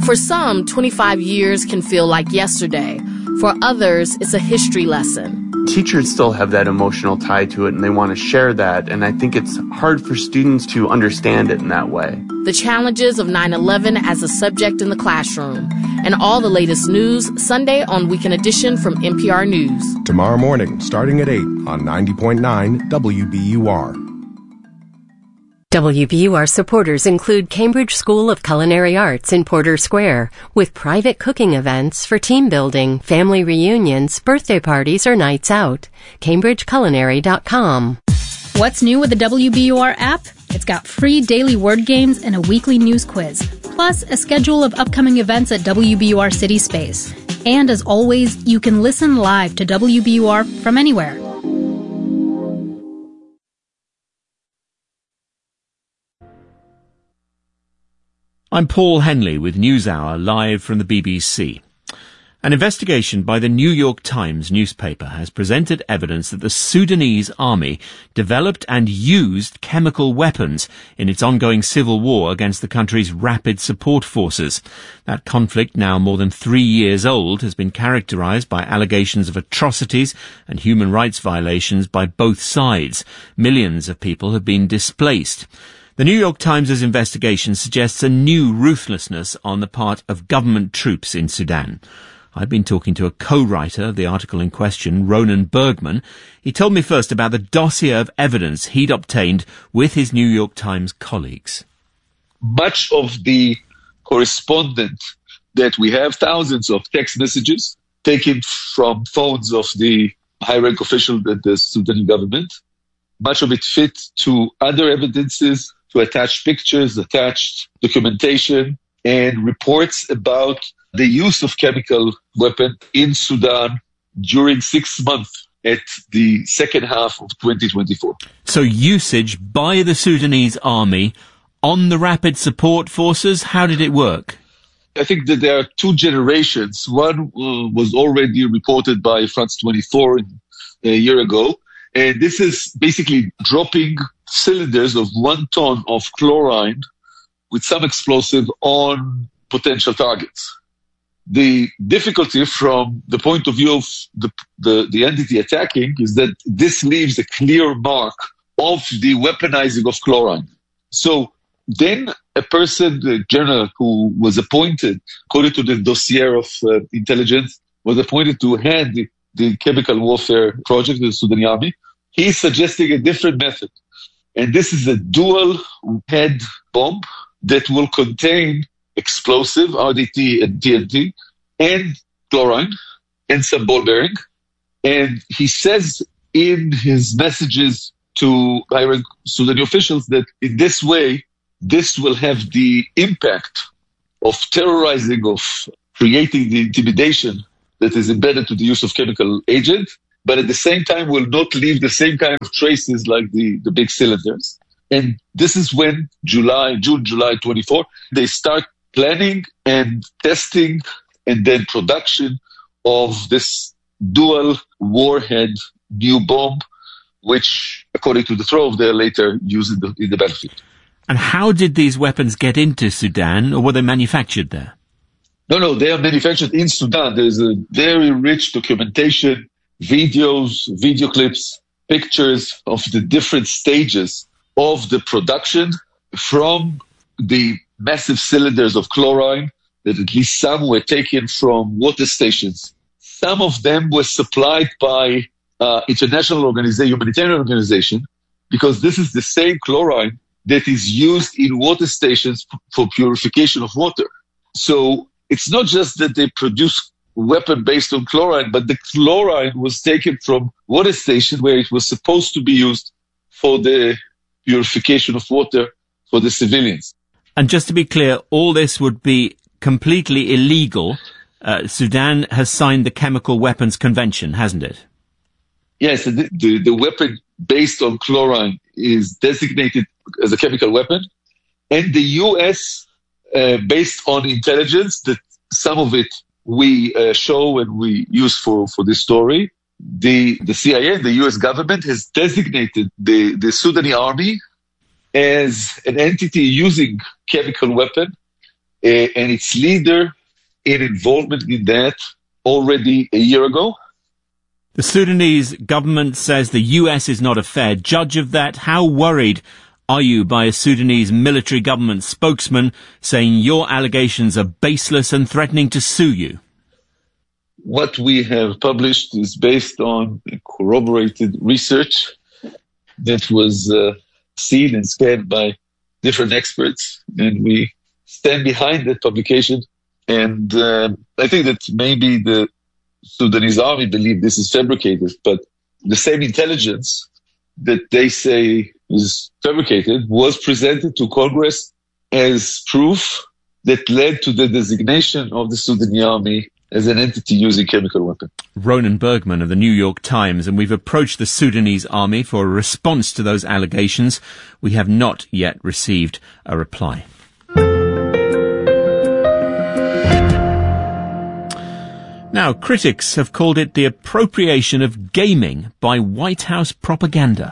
For some, 25 years can feel like yesterday. For others, it's a history lesson. Teachers still have that emotional tie to it, and they want to share that, and I think it's hard for students to understand it in that way. The challenges of 9/11 as a subject in the classroom, and all the latest news Sunday on Weekend Edition from NPR News. Tomorrow morning, starting at 8 on 90.9 WBUR. WBUR supporters include Cambridge School of Culinary Arts in Porter Square, with private cooking events for team building, family reunions, birthday parties, or nights out. CambridgeCulinary.com. What's new with the WBUR app? It's got free daily word games and a weekly news quiz, plus a schedule of upcoming events at WBUR City Space. And as always, you can listen live to WBUR from anywhere. I'm Paul Henley with NewsHour, live from the BBC. An investigation by the New York Times newspaper has presented evidence that the Sudanese army developed and used chemical weapons in its ongoing civil war against the country's rapid support forces. That conflict, now more than 3 years old, has been characterized by allegations of atrocities and human rights violations by both sides. Millions of people have been displaced. The New York Times' investigation suggests a new ruthlessness on the part of government troops in Sudan. I've been talking to a co-writer of the article in question, Ronan Bergman. He told me first about the dossier of evidence he'd obtained with his New York Times colleagues. Much of the correspondence that we have, thousands of text messages taken from phones of the high-rank officials at the Sudanese government, much of it fit to other evidences, to attach pictures, attached documentation, and reports about the use of chemical weapon in Sudan during 6 months at the second half of 2024. So usage by the Sudanese army on the rapid support forces, how did it work? I think that there are two generations. One was already reported by France 24 a year ago. And this is basically dropping cylinders of 1 ton of chlorine with some explosive on potential targets. The difficulty from the point of view of the entity attacking is that this leaves a clear mark of the weaponizing of chlorine. So then a person, the general who was appointed, according to the dossier of intelligence, was appointed to head the chemical warfare project of the Sudanese army. He's suggesting a different method. And this is a dual head bomb that will contain explosive, RDT and TNT, and chlorine, and some ball bearing. And he says in his messages to high-rank Sudanese officials that in this way, this will have the impact of terrorizing, of creating the intimidation that is embedded to the use of chemical agent, but at the same time will not leave the same kind of traces like the big cylinders. And this is when June, July 24, they start planning and testing and then production of this dual warhead new bomb, which, according to the Trove, they're later used in the battlefield. And how did these weapons get into Sudan, or were they manufactured there? No, they are manufactured in Sudan. There's a very rich documentation, videos, video clips, pictures of the different stages of the production, from the massive cylinders of chlorine, that at least some were taken from water stations. Some of them were supplied by international humanitarian organization, because this is the same chlorine that is used in water stations for purification of water. So it's not just that they produce weapon based on chlorine, but the chlorine was taken from water station where it was supposed to be used for the purification of water for the civilians. And just to be clear, all this would be completely illegal. Sudan has signed the Chemical Weapons Convention, hasn't it? Yes, the weapon based on chlorine is designated as a chemical weapon. And the U.S., based on intelligence, that some of it we show and we use for this story, the CIA, the U.S. government, has designated the Sudanese army as an entity using chemical weapon and its leader in involvement in that already a year ago. The Sudanese government says the US is not a fair judge of that. How worried are you by a Sudanese military government spokesman saying your allegations are baseless and threatening to sue you? What we have published is based on corroborated research that was seen and scanned by different experts, and we stand behind that publication. And I think that maybe the Sudanese army believe this is fabricated, but the same intelligence that they say is fabricated was presented to Congress as proof that led to the designation of the Sudanese army as an entity using chemical weapons. Ronan Bergman of the New York Times, and we've approached the Sudanese army for a response to those allegations. We have not yet received a reply. Now, critics have called it the appropriation of gaming by White House propaganda.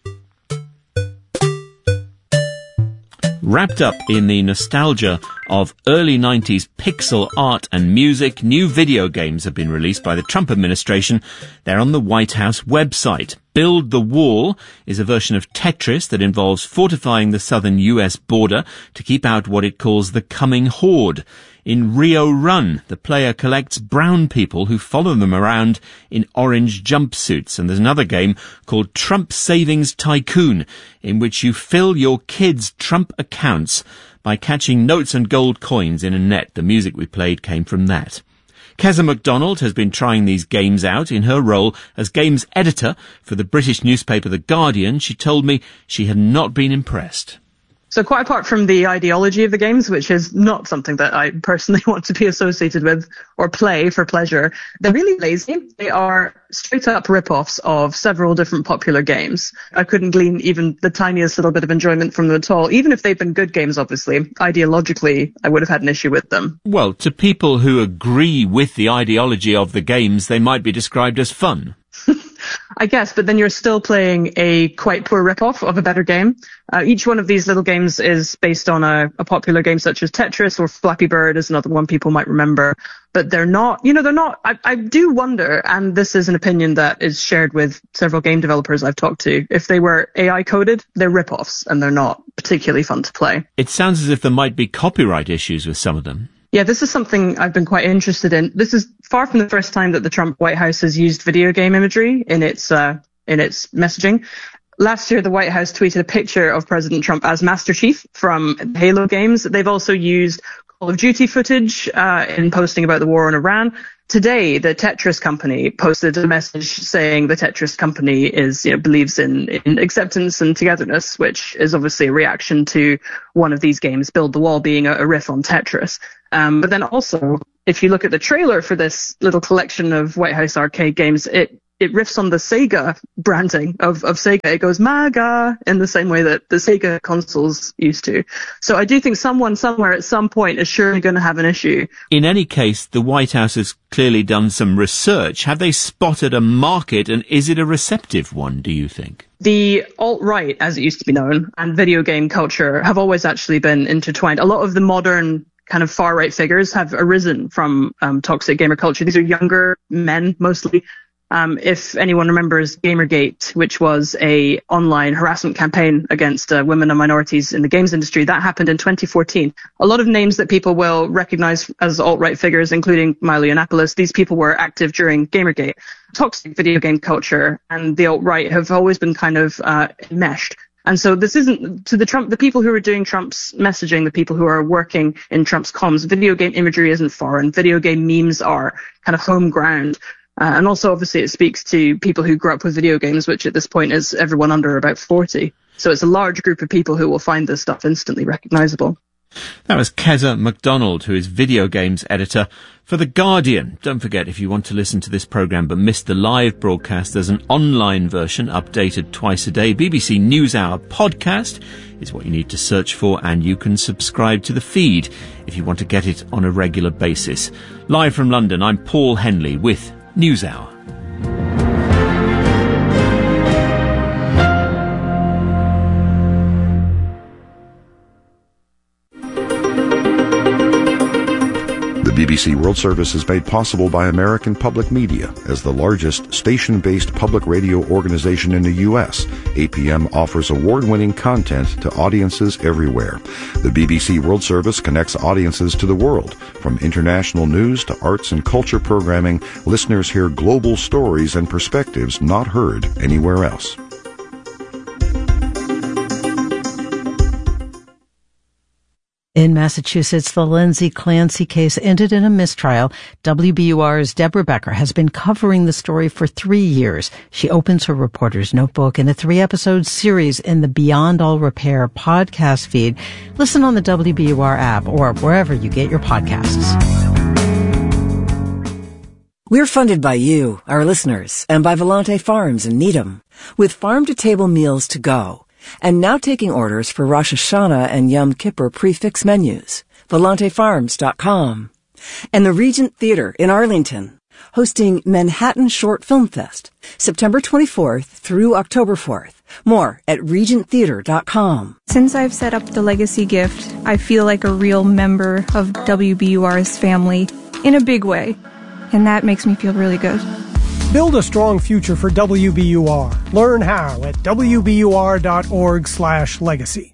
Wrapped up in the nostalgia of early 90s pixel art and music, new video games have been released by the Trump administration. They're on the White House website. Build the Wall is a version of Tetris that involves fortifying the southern US border to keep out what it calls the coming horde. In Rio Run, the player collects brown people who follow them around in orange jumpsuits. And there's another game called Trump Savings Tycoon, in which you fill your kids' Trump accounts by catching notes and gold coins in a net. The music we played came from that. Keza MacDonald has been trying these games out in her role as games editor for the British newspaper The Guardian. She told me she had not been impressed. So quite apart from the ideology of the games, which is not something that I personally want to be associated with or play for pleasure, they're really lazy. They are straight up rip-offs of several different popular games. I couldn't glean even the tiniest little bit of enjoyment from them at all. Even if they've been good games, obviously, ideologically, I would have had an issue with them. Well, to people who agree with the ideology of the games, they might be described as fun. I guess, but then you're still playing a quite poor rip-off of a better game. Each one of these little games is based on a popular game such as Tetris, or Flappy Bird is another one people might remember. But they're not, I do wonder, and this is an opinion that is shared with several game developers I've talked to, if they were AI coded, they're rip-offs and they're not particularly fun to play. It sounds as if there might be copyright issues with some of them. Yeah, this is something I've been quite interested in. This is far from the first time that the Trump White House has used video game imagery in its messaging. Last year, the White House tweeted a picture of President Trump as Master Chief from the Halo games. They've also used Call of Duty footage in posting about the war in Iran. Today, the Tetris company posted a message saying the Tetris company believes in acceptance and togetherness, which is obviously a reaction to one of these games, Build the Wall, being a riff on Tetris. But then also, if you look at the trailer for this little collection of White House arcade games, it riffs on the Sega branding of Sega. It goes MAGA in the same way that the Sega consoles used to. So I do think someone somewhere at some point is surely going to have an issue. In any case, the White House has clearly done some research. Have they spotted a market, and is it a receptive one, do you think? The alt-right, as it used to be known, and video game culture have always actually been intertwined. A lot of the modern kind of far-right figures have arisen from toxic gamer culture. These are younger men, mostly. If anyone remembers Gamergate, which was a online harassment campaign against women and minorities in the games industry, that happened in 2014. A lot of names that people will recognize as alt-right figures, including Milo Yiannopoulos, these people were active during Gamergate. Toxic video game culture and the alt-right have always been kind of enmeshed. And so this isn't to the people who are doing Trump's messaging, the people who are working in Trump's comms. Video game imagery isn't foreign. Video game memes are kind of home ground. And also, obviously, it speaks to people who grew up with video games, which at this point is everyone under about 40. So it's a large group of people who will find this stuff instantly recognizable. That was Keza MacDonald, who is video games editor for The Guardian. Don't forget, if you want to listen to this programme but missed the live broadcast, there's an online version updated twice a day. BBC NewsHour podcast is what you need to search for, and you can subscribe to the feed if you want to get it on a regular basis. Live from London, I'm Paul Henley with NewsHour. The BBC World Service is made possible by American Public Media. As the largest station-based public radio organization in the U.S., APM offers award-winning content to audiences everywhere. The BBC World Service connects audiences to the world. From international news to arts and culture programming, listeners hear global stories and perspectives not heard anywhere else. In Massachusetts, the Lindsay Clancy case ended in a mistrial. WBUR's Deborah Becker has been covering the story for 3 years. She opens her reporter's notebook in a 3-episode series in the Beyond All Repair podcast feed. Listen on the WBUR app or wherever you get your podcasts. We're funded by you, our listeners, and by Volante Farms in Needham, with farm-to-table meals to go. And now taking orders for Rosh Hashanah and Yom Kippur prefix menus. VolanteFarms.com. And the Regent Theater in Arlington, hosting Manhattan Short Film Fest, September 24th through October 4th. More at RegentTheater.com. Since I've set up the Legacy Gift, I feel like a real member of WBUR's family in a big way. And that makes me feel really good. Build a strong future for WBUR. Learn how at wbur.org/legacy.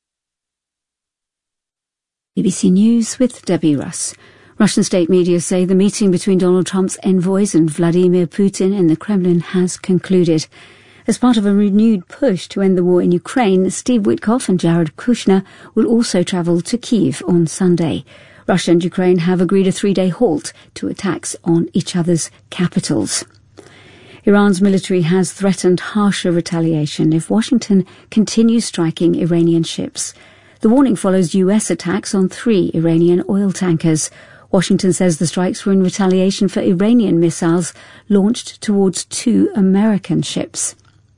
BBC News with Debbie Russ. Russian state media say the meeting between Donald Trump's envoys and Vladimir Putin in the Kremlin has concluded. As part of a renewed push to end the war in Ukraine, Steve Witkoff and Jared Kushner will also travel to Kyiv on Sunday. Russia and Ukraine have agreed a 3-day halt to attacks on each other's capitals. Iran's military has threatened harsher retaliation if Washington continues striking Iranian ships. The warning follows U.S. attacks on 3 Iranian oil tankers. Washington says the strikes were in retaliation for Iranian missiles launched towards 2 American ships.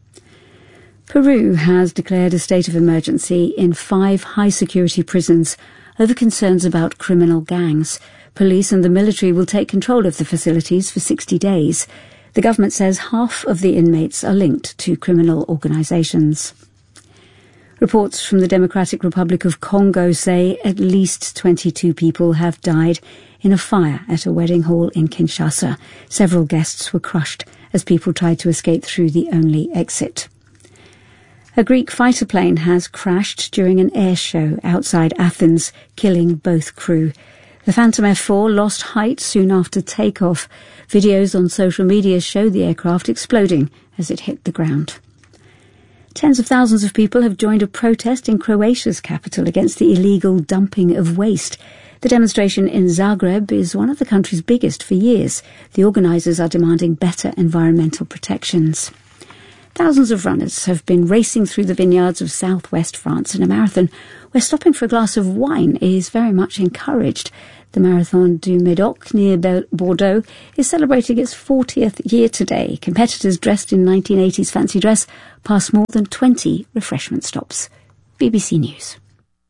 Peru has declared a state of emergency in 5 high-security prisons over concerns about criminal gangs. Police and the military will take control of the facilities for 60 days. The government says half of the inmates are linked to criminal organisations. Reports from the Democratic Republic of Congo say at least 22 people have died in a fire at a wedding hall in Kinshasa. Several guests were crushed as people tried to escape through the only exit. A Greek fighter plane has crashed during an air show outside Athens, killing both crew. The Phantom F4 lost height soon after takeoff. Videos on social media show the aircraft exploding as it hit the ground. Tens of thousands of people have joined a protest in Croatia's capital against the illegal dumping of waste. The demonstration in Zagreb is one of the country's biggest for years. The organisers are demanding better environmental protections. Thousands of runners have been racing through the vineyards of southwest France in a marathon where stopping for a glass of wine is very much encouraged. The Marathon du Médoc near Bordeaux is celebrating its 40th year today. Competitors dressed in 1980s fancy dress pass more than 20 refreshment stops. BBC News.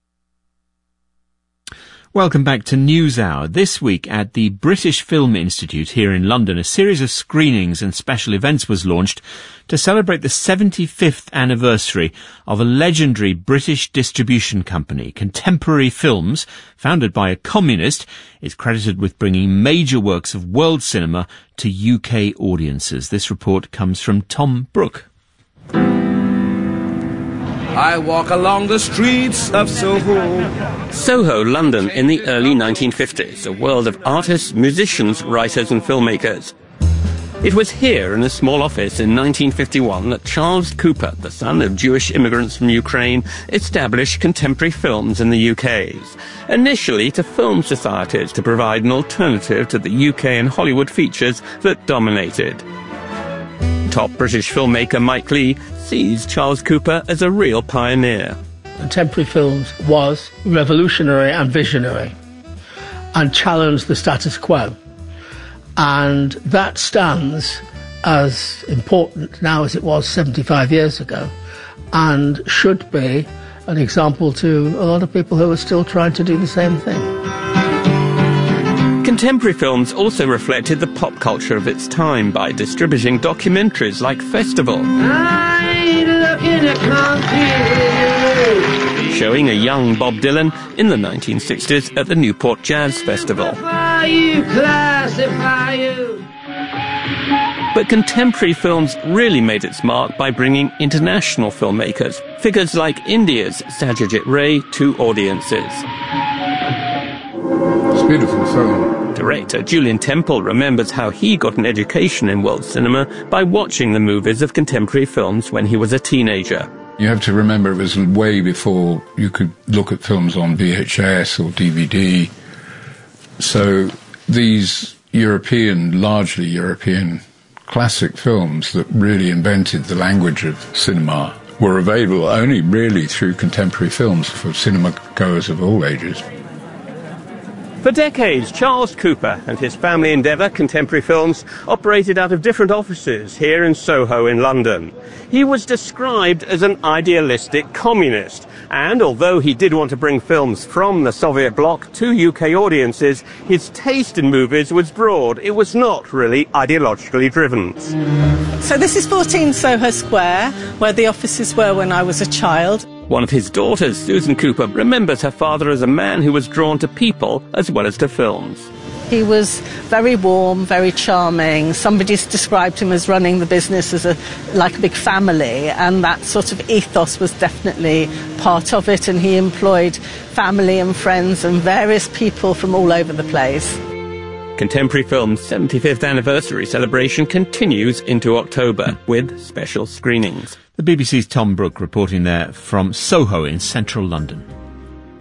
Welcome back to NewsHour. This week at the British Film Institute here in London, a series of screenings and special events was launched to celebrate the 75th anniversary of a legendary British distribution company. Contemporary Films, founded by a communist, is credited with bringing major works of world cinema to UK audiences. This report comes from Tom Brooke. I walk along the streets of Soho. Soho, London, in the early 1950s, a world of artists, musicians, writers and filmmakers. It was here in a small office in 1951 that Charles Cooper, the son of Jewish immigrants from Ukraine, established Contemporary Films in the UK. Initially to film societies to provide an alternative to the UK and Hollywood features that dominated. Top British filmmaker Mike Leigh sees Charles Cooper as a real pioneer. Contemporary Films was revolutionary and visionary and challenged the status quo. And that stands as important now as it was 75 years ago and should be an example to a lot of people who are still trying to do the same thing. Contemporary Films also reflected the pop culture of its time by distributing documentaries like Festival. I ain't looking to compete with you. showing a young Bob Dylan in the 1960s at the Newport Jazz Festival. But contemporary films really made its mark by bringing international filmmakers, figures like India's Satyajit Ray, to audiences. It's a beautiful film. Director Julian Temple remembers how he got an education in world cinema by watching the movies of contemporary films when he was a teenager. You have to remember it was way before you could look at films on VHS or DVD. So these largely European classic films that really invented the language of cinema were available only really through contemporary films for cinema goers of all ages. For decades, Charles Cooper and his family Endeavour Contemporary Films operated out of different offices here in Soho in London. He was described as an idealistic communist, and although he did want to bring films from the Soviet bloc to UK audiences, his taste in movies was broad. It was not really ideologically driven. So this is 14 Soho Square, where the offices were when I was a child. One of his daughters, Susan Cooper, remembers her father as a man who was drawn to people as well as to films. He was very warm, very charming. Somebody's described him as running the business as like a big family, and that sort of ethos was definitely part of it, and he employed family and friends and various people from all over the place. Contemporary Film's 75th anniversary celebration continues into October with special screenings. The BBC's Tom Brooke reporting there from Soho in central London.